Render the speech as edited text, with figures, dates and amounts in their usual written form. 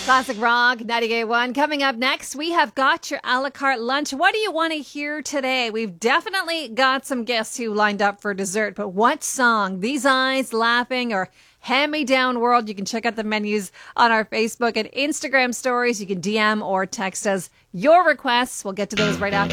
Classic Rock 98.1. Coming up next, we have got your a la carte lunch. What do you want to hear today? We've definitely got some guests who lined up for dessert, but what song? These Eyes, Laughing, or Hand Me Down World? You can check out the menus on our Facebook and Instagram stories. You can DM or text us your requests. We'll get to those right after.